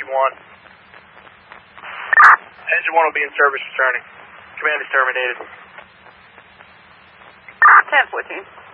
Engine 1. Engine 1 will be in service returning. Command is terminated. 10-14.